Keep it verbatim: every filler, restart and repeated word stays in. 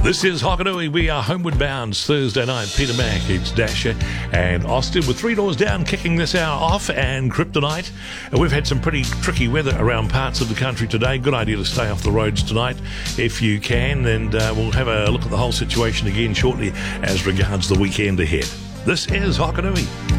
This is Hokanui. We are homeward bound Thursday night. Peter Mack, it's Dasher and Austin with Three Doors Down kicking this hour off, and Kryptonite. And we've had some pretty tricky weather around parts of the country today. Good idea to stay off the roads tonight if you can, and uh, we'll have a look at the whole situation again shortly as regards the weekend ahead. This is Hokanui.